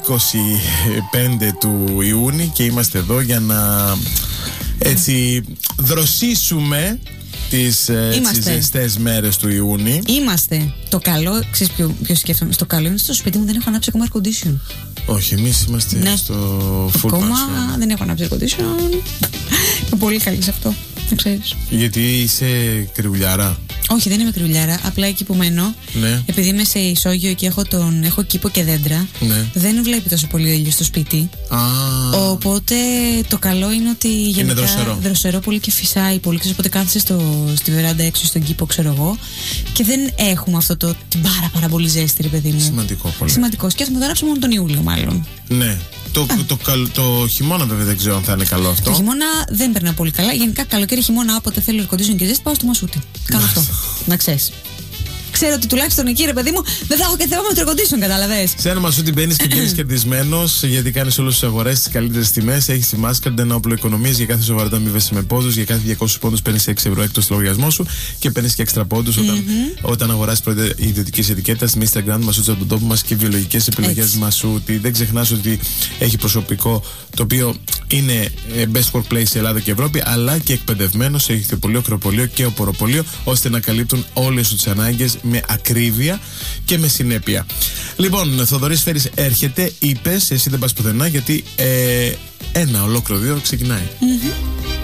25 του Ιούνιου και είμαστε εδώ για να έτσι δροσίσουμε τις ζεστές μέρες του Ιούνιου. Είμαστε. Το καλό, ξέρεις ποιο σκέφτομαι? Στο καλό είναι στο σπίτι μου δεν έχω ανάψει ακόμα air condition. Όχι, εμείς είμαστε στο full ακόμα pension. δεν έχω ανάψει air condition. Είμαι πολύ καλή σε αυτό, να ξέρεις. Γιατί είσαι κρυουλιάρα? Όχι, δεν είμαι κρυουλιάρα. Απλά εκεί που μένω, Ναι. επειδή είμαι σε ισόγειο και έχω κήπο και δέντρα, Ναι. δεν βλέπει τόσο πολύ ο ήλιος στο σπίτι. Οπότε το καλό είναι ότι γενικά είναι δροσερό πολύ και φυσάει πολύ. Ξέρεις, οπότε κάθεσαι στη βεράντα έξω στον κήπο, ξέρω εγώ, και δεν έχουμε αυτό την πάρα πολύ ζέστη, ρε παιδί μου. Σημαντικό πολύ. Σημαντικό. Σκέφτομαι να το γράψω μόνο τον Ιούλιο, μάλλον. Ναι. Το χειμώνα βέβαια δεν ξέρω αν θα είναι καλό αυτό. Το χειμώνα δεν περνά πολύ καλά. Γενικά καλοκαίρι, χειμώνα, όποτε θέλω air condition και ζέστη, πάω στο Μασούτι. Κάνω αυτό. Να ξέρεις. Ξέρω ότι τουλάχιστον εκεί, ρε παιδί μου, δεν θα έχω και θέμα με το air condition, κατάλαβες. Σε ένα Μασούτι μπαίνεις και βγαίνεις κερδισμένος, γιατί κάνεις όλες τις αγορές στις καλύτερες τιμές. Έχεις τη Mastercard, ένα όπλο οικονομίας. Για κάθε σοβαρότητα αμείβεσαι με πόντους. Για κάθε 200 πόντους παίρνεις 6 ευρώ έκτος στο λογαριασμό σου και παίρνεις και έξτρα πόντους όταν αγοράσεις προϊόντα ιδιωτικής ετικέτας. Με Instagram, Μασούτι από τον τόπο μας και βιολογικές επιλογές Μασούτι. Δεν ξεχνάς ότι έχει προσωπικό το οποίο είναι best workplace σε Ελλάδα και Ευρώπη, αλλά και εκπαιδευμένο σε ηχθειοπωλείο, κρεοπωλείο και οποροπωλείο, ώστε να καλύπτουν όλες τις ανάγκες με ακρίβεια και με συνέπεια. Λοιπόν, Θοδωρής Φέρης έρχεται, είπες, εσύ δεν πας πουθενά, γιατί ένα ολόκληρο δύο ξεκινάει.